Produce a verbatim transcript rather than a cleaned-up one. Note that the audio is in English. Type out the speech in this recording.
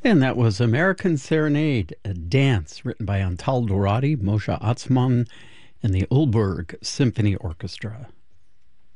And that was American Serenade, a dance written by Antal Dourati, Moshe Atzmon, and the Ulberg Symphony Orchestra.